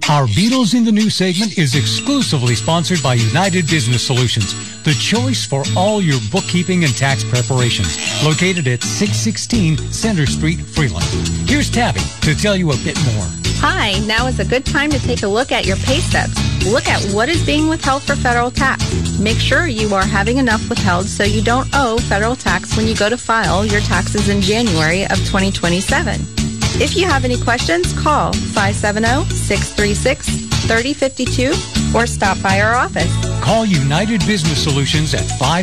Our Beatles in the News segment is exclusively sponsored by United Business Solutions, the choice for all your bookkeeping and tax preparations. Located at 616 Center Street, Freeland. Here's Tabby to tell you a bit more. Hi, now is a good time to take a look at your pay stubs. Look at what is being withheld for federal tax. Make sure you are having enough withheld so you don't owe federal tax when you go to file your taxes in January of 2027. If you have any questions, call 570-636-3052 or stop by our office. Call United Business Solutions at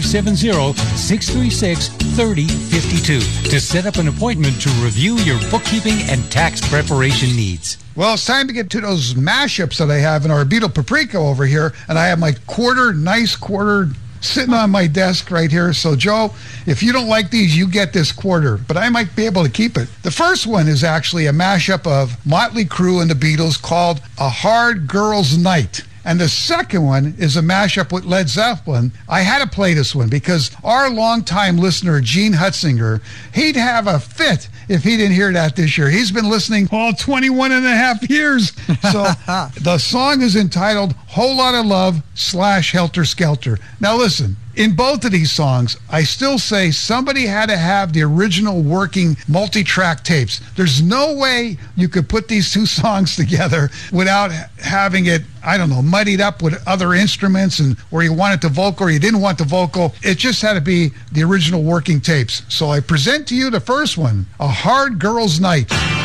570-636-3052 to set up an appointment to review your bookkeeping and tax preparation needs. Well, it's time to get to those mashups that I have in our Beetle Paprika over here, and I have my nice quarter sitting on my desk right here. So, Joe, if you don't like these, you get this quarter, but I might be able to keep it. The first one is actually a mashup of Motley Crue and the Beatles called A Hard Girl's Night. And the second one is a mashup with Led Zeppelin. I had to play this one because our longtime listener, Gene Hutzinger, he'd have a fit if he didn't hear that this year. He's been listening all 21 and a half years. So the song is entitled Whole Lotta Love / Helter Skelter. Now listen, in both of these songs, I still say somebody had to have the original working multi-track tapes. There's no way you could put these two songs together without having it, I don't know, muddied up with other instruments and where you wanted the vocal or you didn't want the vocal. It just had to be the original working tapes. So I present to you the first one, A Hard Girl's Night.